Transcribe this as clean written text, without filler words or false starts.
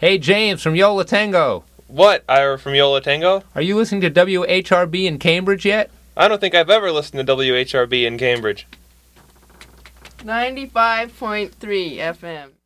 Hey, James from Yola Tango. What, Ira from Yola Tango? Are you listening to WHRB in Cambridge yet? I don't think I've ever listened to WHRB in Cambridge. 95.3 FM.